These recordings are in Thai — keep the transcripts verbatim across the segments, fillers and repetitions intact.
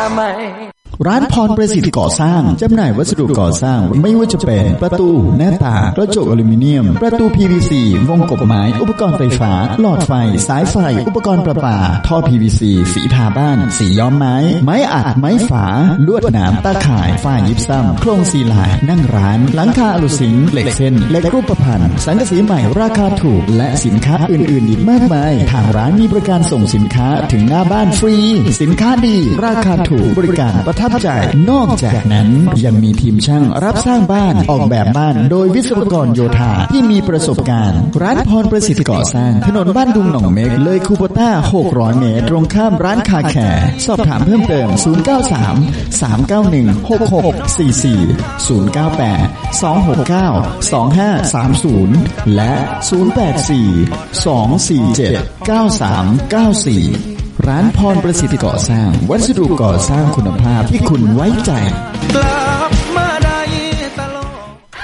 ไหมร้านพรประสิทธิ์ก่อสร้างจำหน่ายวัสดุก่อสร้างไม่ว่าจะเป็นประตูหน้าต่างกระจกอลูมิเนียมประตู พี วี ซี วงกบไม้อุปกรณ์ไฟฟ้าหลอดไฟสายไฟอุปกรณ์ประปาท่อ พี วี ซี สีทาบ้านสีย้อมไม้ไม้อัดไม้ฝาลวดหนามตาข่ายฝ้ายิปซัมโครงซีลานั่งร้านหลังคาอลูซิงเหล็กเส้นเหล็กรูปพรรณสังกะสีใหม่ราคาถูกและสินค้าอื่นๆอีกมากมายทางร้านมีบริการส่งสินค้าถึงหน้าบ้านฟรีสินค้าดีราคาถูกบริการประทับใจนอกจากนั้นยังมีทีมช่างรับสร้างบ้านออกแบบบ้านโดยวิศวกรโยธาที่มีประสบการณ์ร้านพรประสิทธิ์ก่อสร้างถนนบ้านดุงหนองเม็กเลยคูโบต้าหกร้อยเมตรตรงข้ามร้านคาแคร์สอบถามเพิ่มเติมศูนย์ เก้า สาม สาม เก้า หนึ่ง หก หก สี่ สี่ ศูนย์ เก้า แปด สอง หก เก้า สอง ห้า สาม ศูนย์และศูนย์ แปด สี่ สอง สี่ เจ็ด เก้า สาม เก้า สี่ร้านพรประสิทธิ์ก่อสร้างวัสดุก่อสร้างคุณภาพที่คุณไว้ใจกลับมาได้ตลอด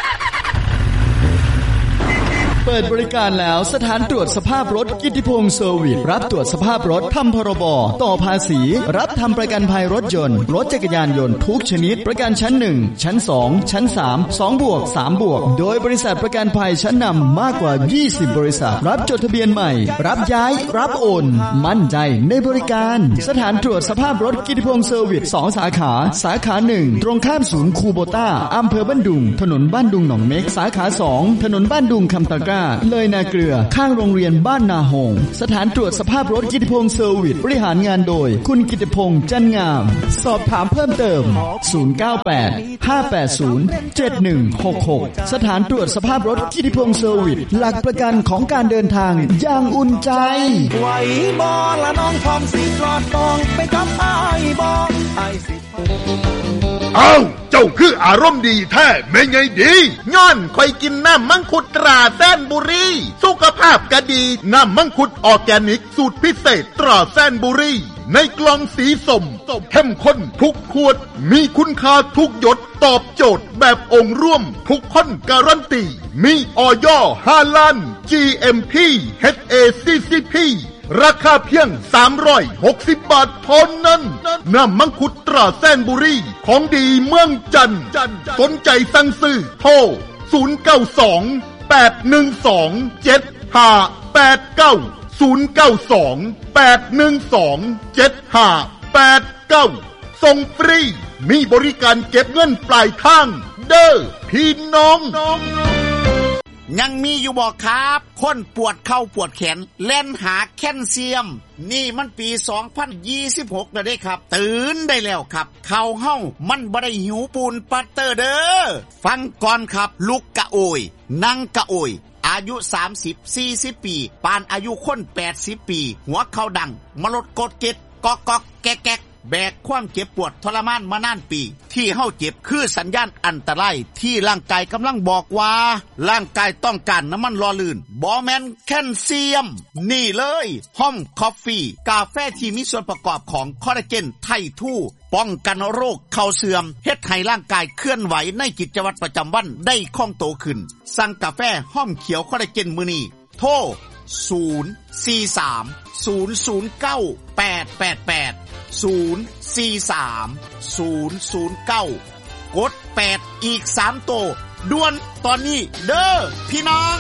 เปิดบริการแล้วสถานตรวจสภาพรถกิตติพงษ์เซอร์วิสรับตรวจสภาพรถทำพรบต่อภาษีรับทำประกันภัยรถยนต์รถจักรยานยนต์ทุกชนิดประกันชั้นหนึ่งชั้นสองชั้นสาม สองบวกสามบวกโดยบริษัทประกันภัยชั้นนำมากกว่ายี่สิบบริษัทรับจดทะเบียนใหม่รับย้ายรับโอนมั่นใจในบริการสถานตรวจสภาพรถกิตติพงษ์เซอร์วิสสองสาขาสาขาหนึ่งตรงข้ามศูนย์คูโบต้าอำเภอบ้านดุงถนนบ้านดุงหนองเม็กสาขาสองถนนบ้านดุงคำตะกร้าเลยนาเกลือข้างโรงเรียนบ้านนาหงสถานตรวจสภาพรถกิตติพงษ์เซอร์วิสบริหารงานโดยคุณกิตติพงษ์จันงามสอบถามเพิ่มเติมศูนย์ เก้า แปด ห้า แปด ศูนย์ เจ็ด หนึ่ง หก หกสถานตรวจสภาพรถกิตติพงษ์เซอร์วิสหลักประกันของการเดินทางอย่างอุ่นใจไหวบ่ละน้องพร้อมสิกอดน้องไปกับอ้ายบ่อ้ายสิเอ้าเจ้าคืออารมณ์ดีแท้แม่ไงดีย้อนคอยกินน้ำมังคุดตราแสนบุรีสุขภาพก็ดีน้ำมังคุดออร์แกนิกสูตรพิเศษตราแสนบุรีในกล่องสีส้มเข้มข้นทุกขวดมีคุณค่าทุกหยดตอบโจทย์แบบองค์ร่วมทุกคนการันตีมีออยห้าล้าน จี เอ็ม พี เอช เอ ซี ซี พีราคาเพียงสามร้อยหกสิบบาทเท่านั้นน้ำมังคุดตราแสนบุรีของดีเมืองจันทร์สนใจสั่งซื้อโทรศูนย์ เก้า สอง แปด หนึ่ง สอง เจ็ด ห้า แปด เก้า ศูนย์ เก้า สอง แปด หนึ่ง สอง เจ็ด ห้า แปด เก้าส่งฟรีมีบริการเก็บเงินปลายทางเด้อพี่น้องยังมีอยู่บ่ครับคนปวดเข่าปวดแขนเล่นหาแคลเซียมนี่มันปีสองพันยี่สิบหกแล้วเด้ครับตื่นได้แล้วครับเข่าเฮามันบ่ได้หิวปูนปัตเตอร์เด้อฟังก่อนครับลุกกะโอยนั่งกะโอยอายุสามสิบ สี่สิบปีปานอายุคนแปดสิบปีหัวเข่าดังมลดกดเก็ดกอกกแกกแบกความเจ็บปวดทรมานมานานปีที่เฮาเจ็บคือสัญญาณอันตรายที่ร่างกายกำลังบอกว่าร่างกายต้องการน้ำมันหล่อลื่นบ่แม่นแคลเซียมนี่เลยห้อมคอฟฟี่กาแฟที่มีส่วนประกอบของคอลลาเจนไททูป้องกันโรคเข่าเสื่อมเฮ็ดให้ร่างกายเคลื่อนไหวในกิจวัตรประจำวันได้คล่องตัวขึ้นสั่งกาแฟห้อมเขียวคอลลาเจนมื้อนี้โทรศูนย์ สี่ สาม ศูนย์ ศูนย์ เก้า แปด แปด แปด ศูนย์ สี่ สาม ศูนย์ ศูนย์ เก้ากดแปดอีกสามโตด่วนตอนนี้เด้อพี่น้อง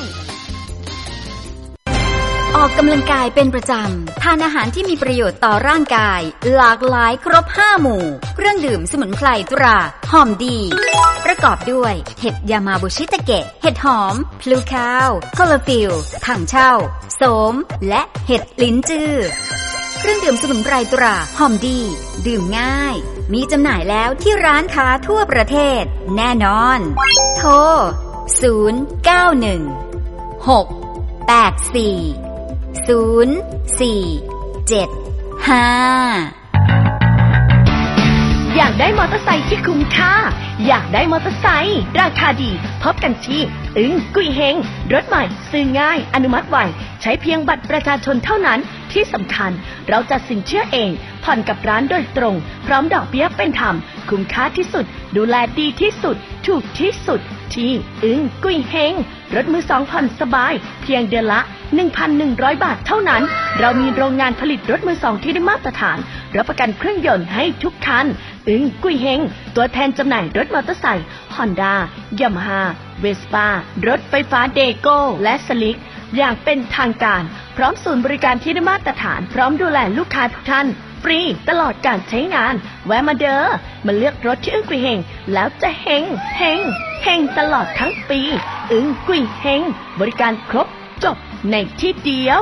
ออกกำลังกายเป็นประจำทานอาหารที่มีประโยชน์ต่อร่างกายหลากหลายครบห้าหมู่เครื่องดื่มสมุนไพรตราหอมดีประกอบด้วยเห็ดยามาบุชิตะเกะเห็ดหอมพลูคาวคอลลาฟิลถังเช่าโสมและเห็ดลิ้นจื้อเครื่องดื่มสมุนไพรตราหอมดีดื่มง่ายมีจำหน่ายแล้วที่ร้านค้าทั่วประเทศแน่นอนโทรศูนย์ เก้า หนึ่ง หก แปด สี่ ศูนย์ สี่ เจ็ด ห้าอยากได้มอเตอร์ไซค์ที่คุ้มค่าอยากได้มอเตอร์ไซค์ราคาดีพบกันที่อึ้งกุยเฮงรถใหม่ซื้อง่ายอนุมัติไวใช้เพียงบัตรประชาชนเท่านั้นที่สำคัญเราจัดสินเชื่อเองผ่อนกับร้านโดยตรงพร้อมดอกเบี้ยเป็นธรรมคุ้มค่าที่สุดดูแลดีที่สุดถูกที่สุดที่อึ้งกุยเฮงรถมือสองผ่อนสบายเพียงเดือนละ หนึ่งพันหนึ่งร้อย บาทเท่านั้นเรามีโรงงานผลิตรถมือสองที่ได้มาตรฐานรับประกันเครื่องยนต์ให้ทุกคันอึ้งกุยเฮงตัวแทนจำหน่ายรถมอเตอร์ไซค์ Honda Yamaha Vespa รถไฟฟ้าเดโก้และสลิกอย่างเป็นทางการพร้อมศูนย์บริการที่ได้มาตรฐานพร้อมดูแลลูกค้าทุกท่านฟรีตลอดการใช้งานแวะมาเด้อมาเลือกรถที่อึ้งกุยเฮงแล้วจะเฮงเฮงเฮงตลอดทั้งปีอึ้งกุยเฮงบริการครบจบในที่เดียว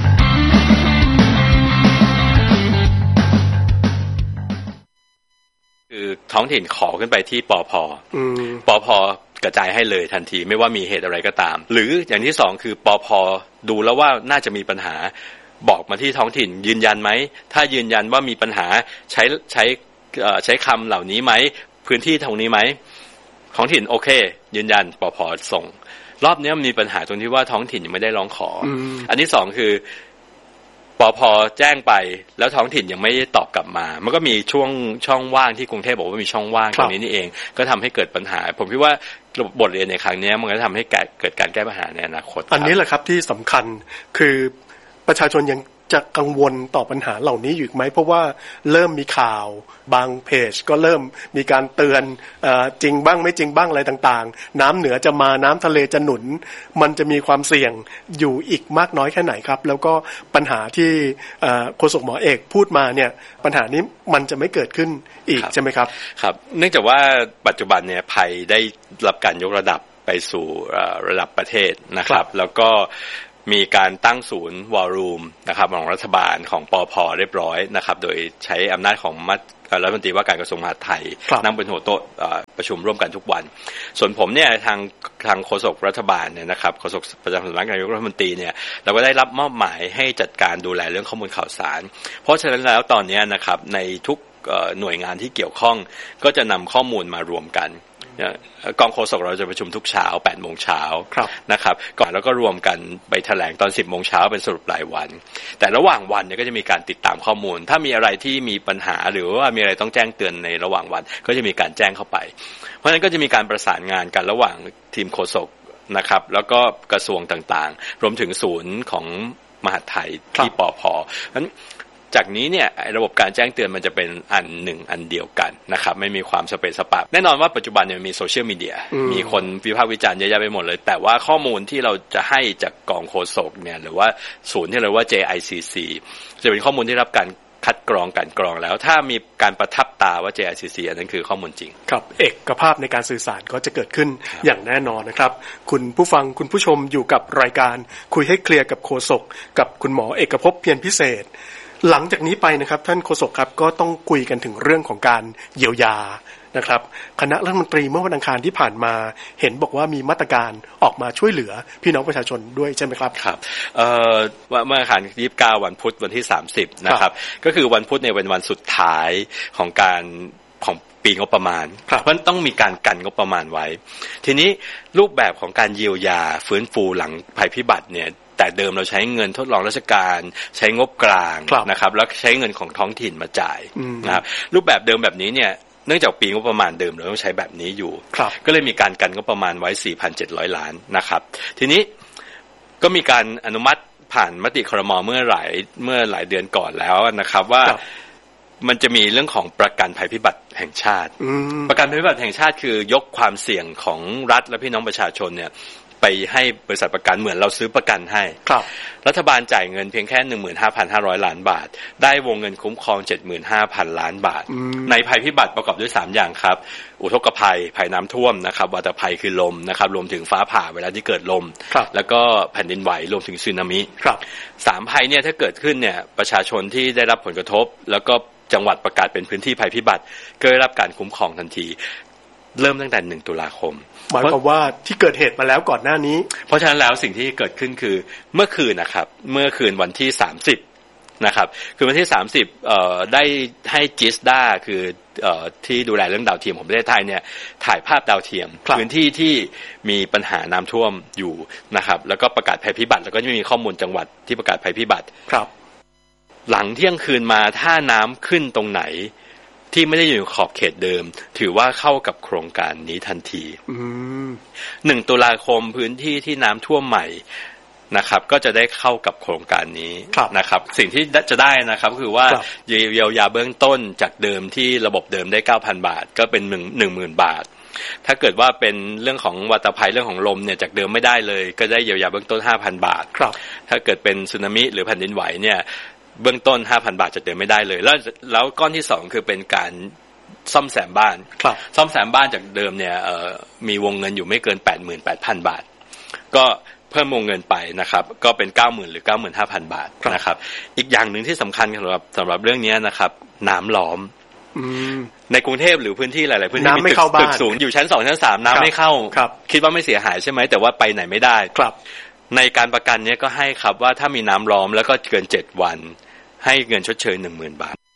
คือท้องถิ่นขอขึ้นไปที่ปภ.ปภ.กระจายให้เลยทันทีไม่ว่ามีเหตุอะไรก็ตามหรืออย่างที่สองคือปภ.ดูแล้วว่าน่าจะมีปัญหาบอกมาที่ท้องถิ่นยืนยันไหมถ้ายืนยันว่ามีปัญหาใช้ใช้ใช้คำเหล่านี้ไหมพื้นที่ตรงนี้ไหมท้องถิ่นโอเคยืนยันปภ.ส่งรอบนี้มีปัญหาตรงที่ว่าท้องถิ่นยังไม่ได้ร้องขอ อ, อันที่สองคือปภ.แจ้งไปแล้วท้องถิ่นยังไม่ได้ตอบกลับมามันก็มีช่วงช่องว่างที่กรุงเทพบอกว่ามีช่องว่างตรงนี้นี่เองก็ทำให้เกิดปัญหาผมคิดว่าบทเรียนในครั้งนี้มันก็ทำให้เกิดการแก้ปัญหาในอนาคตอันนี้แหละครับที่สำคัญคือประชาชนยังจะกังวลต่อปัญหาเหล่านี้อยู่ไหมเพราะว่าเริ่มมีข่าวบางเพจก็เริ่มมีการเตือนเอ่อจริงบ้างไม่จริงบ้างอะไรต่างๆน้ำเหนือจะมาน้ำทะเลจะหนุนมันจะมีความเสี่ยงอยู่อีกมากน้อยแค่ไหนครับแล้วก็ปัญหาที่เอ่อโฆษกหมอเอกพูดมาเนี่ยปัญหานี้มันจะไม่เกิดขึ้นอีกใช่ไหมครับครับเนื่องจากว่าปัจจุบันเนี่ยภัยได้รับการยกระดับไปสู่ระดับประเทศนะครับแล้วก็มีการตั้งศูนย์วอลลุ่มนะครับของรัฐบาลของปภ.เรียบร้อยนะครับโดยใช้อำนาจของรัฐมนตรีว่าการกระทรวงมหาดไทยนั่งเป็นหัวโต๊ะประชุมร่วมกันทุกวันส่วนผมเนี่ยทางทางโฆษกรัฐบาลเนี่ยนะครับโฆษกประจำสำนักนายกรัฐมนตรีเนี่ยเราก็ได้รับมอบหมายให้จัดการดูแลเรื่องข้อมูลข่าวสารเพราะฉะนั้นแล้วตอนนี้นะครับในทุกหน่วยงานที่เกี่ยวข้องก็จะนำข้อมูลมารวมกันกองโฆษกเราจะประชุมทุกเช้า แปดโมงเช้านะครับก่อนแล้วก็รวมกันไปแถลงตอน สิบโมงเช้าเป็นสรุปรายวันแต่ระหว่างวันเนี่ยก็จะมีการติดตามข้อมูลถ้ามีอะไรที่มีปัญหาหรือว่ามีอะไรต้องแจ้งเตือนในระหว่างวันก็จะมีการแจ้งเข้าไปเพราะฉะนั้นก็จะมีการประสานงานกันระหว่างทีมโฆษกนะครับแล้วก็กระทรวงต่างๆรวมถึงศูนย์ของมหาดไทยที่ปภ.นั้นจากนี้เนี่ยระบบการแจ้งเตือนมันจะเป็นอันหนึ่งอันเดียวกันนะครับไม่มีความสเปซสปะแน่นอนว่าปัจจุบันเนี่ยมีโซเชียลมีเดียมีคนวิพากษ์วิจารณ์เยอะแยะไปหมดเลยแต่ว่าข้อมูลที่เราจะให้จากกองโฆษกเนี่ยหรือว่าศูนย์ที่เรียกว่า เจ ไอ ซี ซี จะเป็นข้อมูลที่รับการคัดกรองกันกรองแล้วถ้ามีการประทับตาว่า เจ ไอ ซี ซี อันนั้นคือข้อมูลจริงครับเอกภาพในการสื่อสารก็จะเกิดขึ้นอย่างแน่นอนนะครับคุณผู้ฟังคุณผู้ชมอยู่กับรายการคุยให้เคลียร์กับโฆษกกับคุณหมอเอกภพเพียรพิเศษหลังจากนี้ไปนะครับท่านโฆษกครับก็ต้องคุยกันถึงเรื่องของการเยียวยานะครับคณะรัฐมนตรีเมื่อวันอังคารที่ผ่านมาเห็นบอกว่ามีมาตรการออกมาช่วยเหลือพี่น้องประชาชนด้วยใช่ไหมครับครับเอ่อเมื่ออังคารยี่สิบเก้าวันพุธวันที่สามสิบนะครับก็คือวันพุธเนี่ยเป็นวันสุดท้ายของการของปีงบประมาณเพราะฉะนั้นต้องมีการกันงบประมาณไว้ทีนี้รูปแบบของการเยียวยาฟื้นฟูหลังภัยพิบัติเนี่ยแต่เดิมเราใช้เงินทดลองราชการใช้งบกลางนะครับแล้วใช้เงินของท้องถิ่นมาจ่ายนะครับรูปแบบเดิมแบบนี้เนี่ยเนื่องจากปีงบประมาณเดิมเราต้องใช้แบบนี้อยู่ก็เลยมีการกันงบประมาณไว้ สี่พันเจ็ดร้อย ล้านนะครับทีนี้ก็มีการอนุมัติผ่านมติครม.เมื่อหลายเมื่อหลายเดือนก่อนแล้วนะครับว่ามันจะมีเรื่องของประกันภัยพิบัติแห่งชาติประกันภัยพิบัติแห่งชาติคือยกความเสี่ยงของรัฐและพี่น้องประชาชนเนี่ยไปให้บริษัทประกันเหมือนเราซื้อประกันให้รัฐบาลจ่ายเงินเพียงแค่ หนึ่งหมื่นห้าพันห้าร้อย ล้านบาทได้วงเงินคุ้มครอง เจ็ดหมื่นห้าพัน ล้านบาทในภัยพิบัติประกอบด้วยสามอย่างครับอุทกภัยภัยน้ำท่วมนะครับวัฏภัยคือลมนะครับรวมถึงฟ้าผ่าเวลาที่เกิดลมแล้วก็แผ่นดินไหวรวมถึงสึนามิสามภัยเนี่ยถ้าเกิดขึ้นเนี่ยประชาชนที่ได้รับผลกระทบแล้วก็จังหวัดประกาศเป็นพื้นที่ภัยพิบัติก็ได้รับการคุ้มครองทันทีเริ่มตั้งแต่หนึ่งตุลาคมหมายความว่าที่เกิดเหตุมาแล้วก่อนหน้านี้เพราะฉะนั้นแล้วสิ่งที่เกิดขึ้นคือเมื่อคืนนะครับเมื่อคืนวันที่สามสิบนะครับคือวันที่สามสิบเอ่อได้ให้จิสด้าคือเอ่อที่ดูแลเรื่องดาวเทียมของประเทศไทยเนี่ยถ่ายภาพดาวเทียมพื้นที่ที่มีปัญหาน้ำท่วมอยู่นะครับแล้วก็ประกาศภัยพิบัติแล้วก็จะมีข้อมูลจังหวัดที่ประกาศภัยพิบัติครับหลังเที่ยงคืนมาถ้าน้ำขึ้นตรงไหนที่ไม่ได้อยู่ในขอบเขตเดิมถือว่าเข้ากับโครงการนี้ทันทีหนึ่งตุลาคมพื้นที่ที่น้ำท่วมใหม่นะครับก็จะได้เข้ากับโครงการนี้นะครับสิ่งที่จะได้นะครับคือว่าเยียวยาเบื้องต้นจากเดิมที่ระบบเดิมได้ เก้าพัน บาทก็เป็น หนึ่งหมื่น บาทถ้าเกิดว่าเป็นเรื่องของวัตภัยเรื่องของลมเนี่ยจากเดิมไม่ได้เลยก็ได้เยียวยาเบื้องต้น ห้าพัน บาทถ้าเกิดเป็นสึนามิหรือแผ่นดินไหวเนี่ยเบื้องต้น ห้าพัน บาทจากเดิมไม่ได้เลยแล้วแล้วก้อนที่สองคือเป็นการซ่อมแซมบ้านซ่อมแซมบ้านจากเดิมเนี่ยมีวงเงินอยู่ไม่เกิน แปดหมื่นแปดพัน บาทก็เพิ่มวงเงินไปนะครับก็เป็น เก้าหมื่น หรือ เก้าหมื่นห้าพัน บาทนะครับอีกอย่างหนึ่งที่สำคัญสำหรับสำหรับเรื่องนี้นะครับน้ำล้อมในกรุงเทพหรือพื้นที่หลายๆพื้นที่มีตึกสูงอยู่ชั้นสองชั้นสามน้ำไม่เข้าคิดว่าไม่เสียหายใช่ไหมแต่ว่าไปไหนไม่ได้ในการประกันนี้ก็ให้ครับว่าถ้ามีน้ำล้อมแล้วก็เกินเจ็ดวันให้เงินชดเชย หนึ่งหมื่น บาท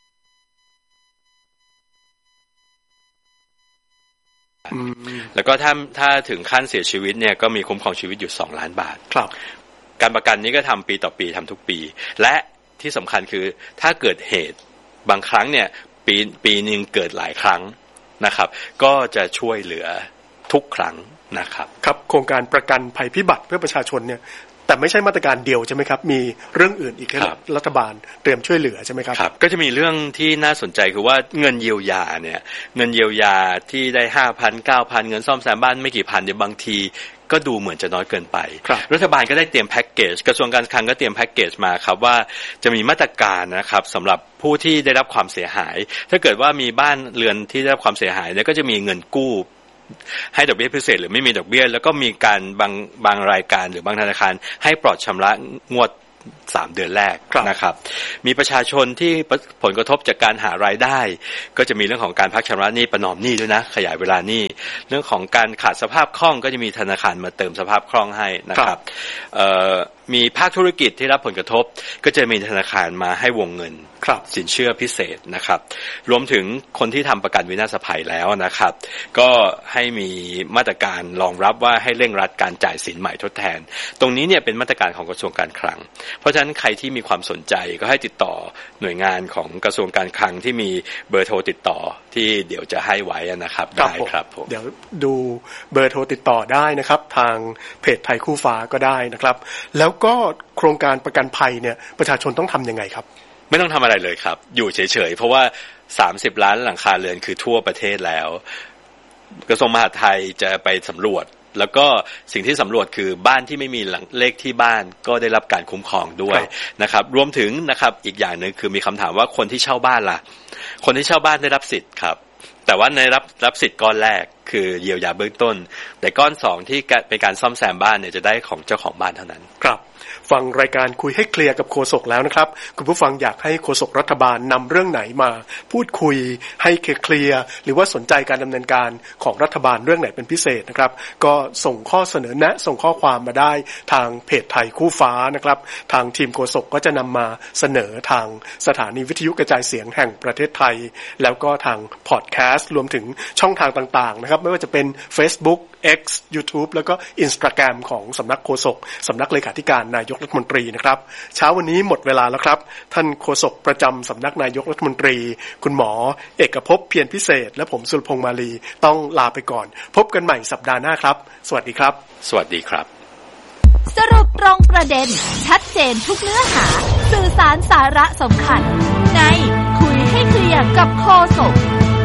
แล้วก็ถ้าถ้าถึงขั้นเสียชีวิตเนี่ยก็มีคุ้มครองชีวิตอยู่สองล้านบาทครับการประกันนี้ก็ทำปีต่อปีทำทุกปีและที่สำคัญคือถ้าเกิดเหตุบางครั้งเนี่ยปีปีนึงเกิดหลายครั้งนะครับก็จะช่วยเหลือทุกครั้งนะครับครับโครงการประกันภัยพิบัติเพื่อประชาชนเนี่ยแต่ไม่ใช่มาตรการเดียวใช่ไหมครับมีเรื่องอื่นอีกที่รัฐบาลเตรียมช่วยเหลือใช่ไหมครับครับก็จะมีเรื่องที่น่าสนใจคือว่าเงินเยียวยาเนี่ยเงินเยียวยาที่ได้ ห้าพัน เก้าพัน เงินซ่อมแซมบ้านไม่กี่พันเดี๋ยวบางทีก็ดูเหมือนจะน้อยเกินไปรัฐบาลก็ได้เตรียมแพ็คเกจกระทรวงการคลังก็เตรียมแพ็คเกจมาครับว่าจะมีมาตรการนะครับสำหรับผู้ที่ได้รับความเสียหายถ้าเกิดว่ามีบ้านเรือนที่ได้รับความเสียหายเนี่ยก็จะมีเงินกู้ให้ดอกเบี้ยพิเศษหรือไม่มีดอกเบี้ยแล้วก็มีการบางบางรายการหรือบางธนาคารให้ปลอดชำระงวดสามเดือนแรกนะครับมีประชาชนที่ผลกระทบจากการหารายได้ก็จะมีเรื่องของการพักชำระหนี้ประนอมหนี้ด้วยนะขยายเวลาหนี้เรื่องของการขาดสภาพคล่องก็จะมีธนาคารมาเติมสภาพคล่องให้นะครับมีภาคธุรกิจที่รับผลกระทบก็จะมีธนาคารมาให้วงเงินสินเชื่อพิเศษนะครับรวมถึงคนที่ทำประกันวินาศภัยแล้วนะครับก็ให้มีมาตรการรองรับว่าให้เร่งรัดการจ่ายสินใหม่ทดแทนตรงนี้เนี่ยเป็นมาตรการของกระทรวงการคลังเพราะฉะนั้นใครที่มีความสนใจก็ให้ติดต่อหน่วยงานของกระทรวงการคลังที่มีเบอร์โทรติดต่อที่เดี๋ยวจะให้ไว้นะครับได้ครับผมเดี๋ยวดูเบอร์โทรติดต่อได้นะครับทางเพจไทยคู่ฟ้าก็ได้นะครับแล้วก็โครงการประกันภัยเนี่ยประชาชนต้องทำยังไงครับไม่ต้องทำอะไรเลยครับอยู่เฉยๆเพราะว่าสามสิบล้านหลังคาเรือนคือทั่วประเทศแล้วกระทรวงมหาดไทยจะไปสำรวจแล้วก็สิ่งที่สำรวจคือบ้านที่ไม่มีเลขที่บ้านก็ได้รับการคุ้มครองด้วยนะครับรวมถึงนะครับอีกอย่างนึงคือมีคำถามว่าคนที่เช่าบ้านล่ะคนที่เช่าบ้านได้รับสิทธิ์ครับแต่ว่าในรับรับสิทธิ์ก้อนแรกคือเยียวยาเบื้องต้นแต่ก้อนสองที่เป็นการซ่อมแซมบ้านเนี่ยจะได้ของเจ้าของบ้านเท่านั้นครับฟังรายการคุยให้เคลียร์กับโฆษกแล้วนะครับคุณผู้ฟังอยากให้โฆษกรัฐบาลนำเรื่องไหนมาพูดคุยให้เคลียร์หรือว่าสนใจการดำเนินการของรัฐบาลเรื่องไหนเป็นพิเศษนะครับก็ส่งข้อเสนอแนะส่งข้อความมาได้ทางเพจไทยคู่ฟ้านะครับทางทีมโฆษกก็จะนำมาเสนอทางสถานีวิทยุกระจายเสียงแห่งประเทศไทยแล้วก็ทางพอดแคสต์รวมถึงช่องทางต่างๆนะครับไม่ว่าจะเป็น Facebook X YouTube แล้วก็ Instagram ของสำนักโฆษกสำนักเลขาธิการนายกรัฐมนตรีนะครับเช้าวันนี้หมดเวลาแล้วครับท่านโฆษกประจำสำนักนายกรัฐมนตรีคุณหมอเอกภพเพียรพิเศษและผมสุรพงษ์มาลีต้องลาไปก่อนพบกันใหม่สัปดาห์หน้าครับสวัสดีครับสวัสดีครับสรุปตรงประเด็นชัดเจนทุกเนื้อหาสื่อสารสาระสำคัญในคุยให้เคลียร์กับโฆษก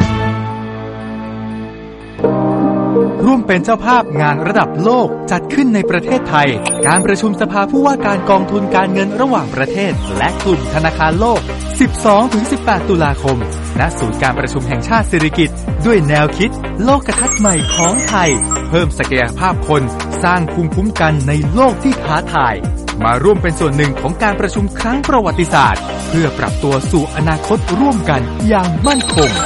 ร่วมเป็นเจ้าภาพงานระดับโลกจัดขึ้นในประเทศไทยการประชุมสภาผู้ว่าการกองทุนการเงินระหว่างประเทศและกลุ่มธนาคารโลก สิบสองถึงสิบแปด ตุลาคมณศูนย์การประชุมแห่งชาติสิริกิติ์ด้วยแนวคิดโลกทัศน์ใหม่ของไทยเพิ่มศักยภาพคนสร้างภูมิคุ้มกันในโลกที่ท้าทายมาร่วมเป็นส่วนหนึ่งของการประชุมครั้งประวัติศาสตร์เพื่อปรับตัวสู่อนาคตร่วมกันอย่างมั่นคง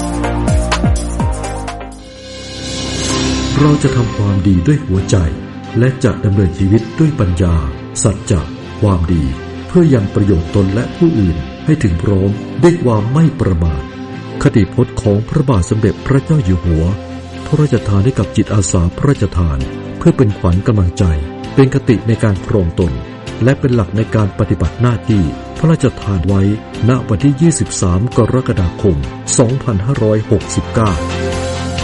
เราจะทำความดีด้วยหัวใจและจะดำเนินชีวิตด้วยปัญญาสัจจะความดีเพื่อยังประโยชน์ตนและผู้อื่นให้ถึงพร้อมด้วยความไม่ประมาทคติพจน์ของพระบาทสมเด็จพระเจ้าอยู่หัวพระราชทานให้กับจิตอาสาพระราชทานเพื่อเป็นขวัญกำลังใจเป็นคติในการครองตนและเป็นหลักในการปฏิบัติหน้าที่พระราชทานไว้ณวันที่ยี่สิบสามกรกฎาคมสองพันห้าร้อยหกสิบเก้า